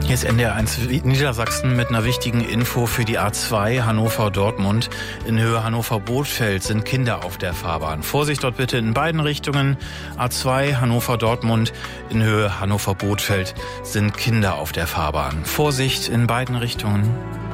Hier ist NDR1 Niedersachsen mit einer wichtigen Info für die A2 Hannover-Dortmund. In Höhe Hannover-Bothfeld sind Kinder auf der Fahrbahn. Vorsicht dort bitte in beiden Richtungen. A2 Hannover-Dortmund, in Höhe Hannover-Bothfeld sind Kinder auf der Fahrbahn. Vorsicht in beiden Richtungen.